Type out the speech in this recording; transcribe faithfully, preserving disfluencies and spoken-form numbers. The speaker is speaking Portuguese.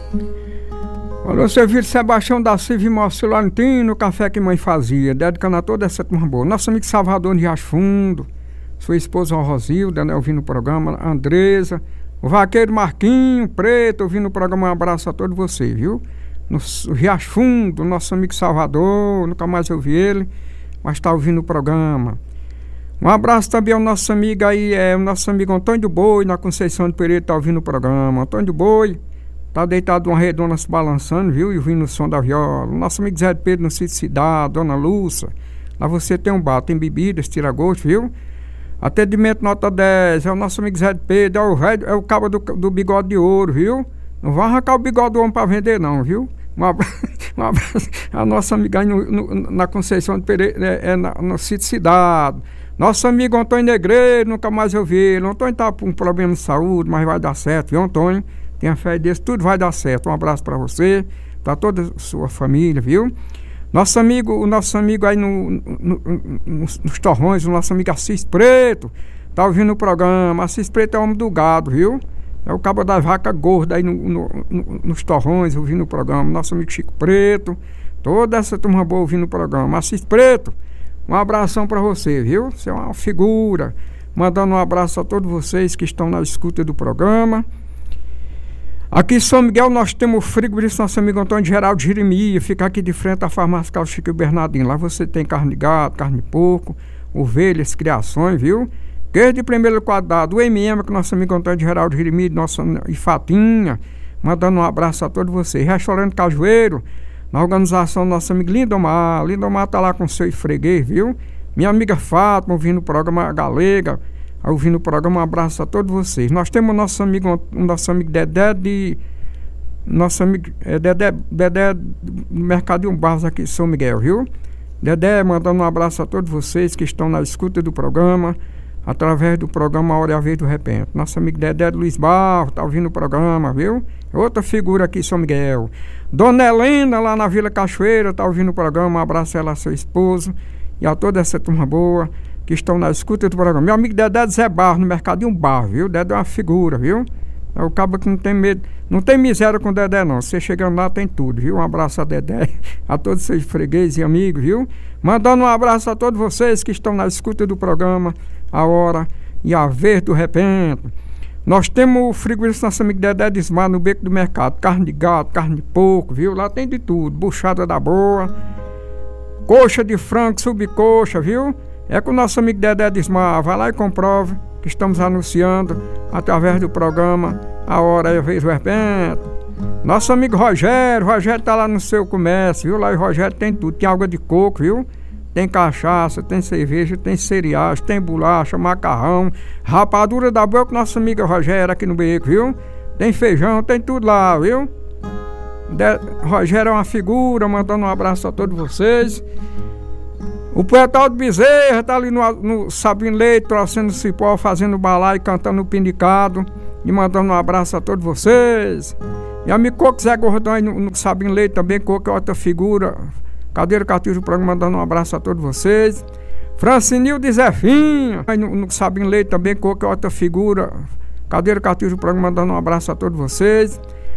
Olha, você viu Sebastião da Silva e Márcio Valentino, o café que mãe fazia, dedicando a toda essa turma boa. Nosso amigo Salvador de Riacho Fundo, sua esposa Rosilda, né, ouvindo o programa, a Andresa, o vaqueiro Marquinho Preto, ouvindo o programa. Um abraço a todos vocês, viu? No Riacho Fundo, nosso amigo Salvador, nunca mais ouvi ele, mas está ouvindo o programa. Um abraço também ao nosso amigo aí, é, o nosso amigo Antônio do Boi, na Conceição de Pereira, está ouvindo o programa. Antônio do Boi, tá deitado numa redonda se balançando, viu? E ouvindo o som da viola. Nosso amigo Zé de Pedro no Sítio Cidade, Dona Lúcia. Lá você tem um bar, tem bebidas, tira gosto, viu? Atendimento nota dez, é o nosso amigo Zé de Pedro, é o, velho, é o cabo do, do bigode de ouro, viu? Não vai arrancar o bigode do homem pra vender não, viu? Um abraço, um abraço a nossa amiga aí no, no, na Conceição de Pereira, é, é na, no Sítio Cidade. Nosso amigo Antônio Negreiro, nunca mais eu vi ele. O Antônio tá com um problema de saúde, mas vai dar certo, viu, Antônio? Tenha fé desse, tudo vai dar certo. Um abraço para você, para toda a sua família, viu? Nosso amigo, o nosso amigo aí no, no, no, nos, nos torrões, o nosso amigo Assis Preto, tá ouvindo o programa. Assis Preto é o homem do gado, viu? É o cabo da vaca gorda aí no, no, no, nos torrões, ouvindo o programa. Nosso amigo Chico Preto, toda essa turma boa ouvindo o programa. Assis Preto, um abração para você, viu? Você é uma figura. Mandando um abraço a todos vocês que estão na escuta do programa. Aqui em São Miguel nós temos o frigorífico nosso amigo Antônio Geraldo Jeremias, fica aqui de frente à farmácia Carlos Chico e Bernardino. Lá você tem carne de gado, carne de porco, ovelhas, criações, viu? Queijo de primeiro quadrado, o M M, que nosso amigo Antônio Geraldo Jeremias, nossa e Fatinha, mandando um abraço a todos vocês. Restaurante Cajueiro, na organização do nosso amigo Lindomar. Lindomar tá lá com seu freguês, viu? Minha amiga Fátima, ouvindo o programa Galega, ouvindo o programa. Um abraço a todos vocês. Nós temos o nosso amigo, o nosso amigo Dedé de... Nosso amigo é, Dedé, Dedé do Mercadinho Barros aqui em São Miguel, viu? Dedé, mandando um abraço a todos vocês que estão na escuta do programa, através do programa A Hora e a Vez do Repente. Nosso amigo Dedé de Luiz Barros tá ouvindo o programa, viu? Outra figura aqui em São Miguel. Dona Helena, lá na Vila Cachoeira, tá ouvindo o programa. Um abraço a ela, a seu esposo e a toda essa turma boa que estão na escuta do programa. Meu amigo Dedé de Zé Barros, no Mercadinho Bar, viu? Dedé é uma figura, viu? É o cabo que não tem medo, não tem miséria com o Dedé não. Você chegando lá tem tudo, viu? Um abraço a Dedé, a todos os seus fregueses e amigos, viu? Mandando um abraço a todos vocês que estão na escuta do programa A Hora e a Vez do Repente. Nós temos o frigorífico nosso amigo Dedé de Ismar no Beco do Mercado. Carne de gato, carne de porco, viu? Lá tem de tudo. Buchada da boa, coxa de frango, subcoxa, viu? É com o nosso amigo Dedé de Ismar. Vai lá e comprove que estamos anunciando através do programa A Hora e a Vez do Repente. Nosso amigo Rogério, Rogério tá lá no seu comércio, viu? Lá o Rogério tem tudo. Tem água de coco, viu? Tem cachaça, tem cerveja, tem cereais, tem bolacha, macarrão, rapadura da boa com nosso amigo Rogério aqui no beco, viu? Tem feijão, tem tudo lá, viu? De... Rogério é uma figura, mandando um abraço a todos vocês. O poeta de Bezerra tá ali no, no Sabino Leite, trouxendo cipó, fazendo balaio, cantando o pindicado e mandando um abraço a todos vocês. E amigo Coco Zé Gordão aí no, no Sabino Leite também, Coco é outra figura. Cadeira Catilho do programa, mandando um abraço a todos vocês. Francinil de Zefinho, aí no, no Sabino Leite também, Coco é outra figura. Cadeira Catilho do programa, mandando um abraço a todos vocês.